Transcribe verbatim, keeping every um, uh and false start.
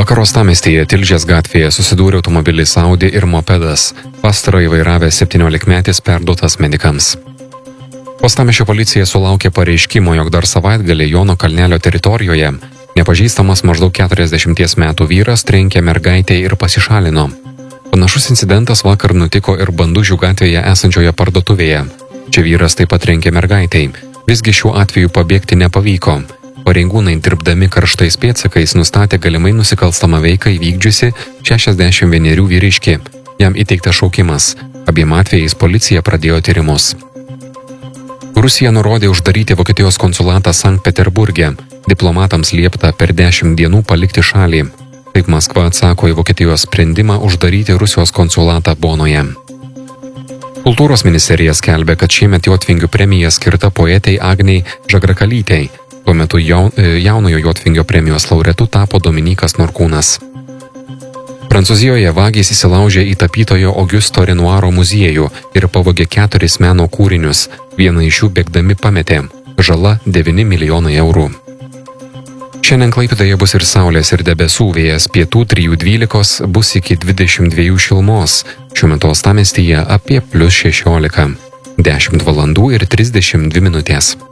Vakar uostamiestyje Tilžės gatvėje susidūrė automobilis Audi ir mopedas. Pastarąjį vairavęs septyniolikmetis perduotas medikams. Uostamiesčio policija sulaukė pareiškimo, jog dar savaitgalį Jono Kalnelio teritorijoje nepažįstamas maždaug keturiasdešimties metų vyras trenkė mergaitę ir pasišalino. Panašus incidentas vakar nutiko ir Bandužių gatvėje esančioje parduotuvėje. Čia vyras taip pat trenkė mergaitai. Visgi šiuo atveju pabėgti nepavyko. Pareigūnai dirbdami karštais pėdsakais nustatė galimai nusikalstamą veiką įvykdžiusi šešiasdešimt vienerių vyriškį. Jam įteiktas šaukimas. Abiem atvejais policija pradėjo tyrimus. Rusija nurodė uždaryti Vokietijos konsulatą Sankt Peterburge. Diplomatams liepta per dešimt dienų palikti šalį. Taip Maskva atsako į Vokietijos sprendimą uždaryti Rusijos konsulatą Bonoje. Kultūros ministerija skelbė, kad šiemet Jotvingių premija skirta poetei Agnei Žagrakalytei. Tuo metu jaunojo Jotvingio premijos laureatu tapo Dominykas Norkūnas. Prancūzijoje vagys įsilaužė į tapytojo Augusto Renoiro muziejų ir pavogė keturis meno kūrinius. Vieną iš jų bėgdami pametė. Žala devyni milijonai eurų. Šiandien Klaipėdoje bus ir saulės ir debesų, vėjas pietų trijų dvylikos, bus iki dvidešimt dviejų šilumos. Šiuo metu uostamiestyje apie plius šešiolika. dešimt valandų ir trisdešimt dvi minutės.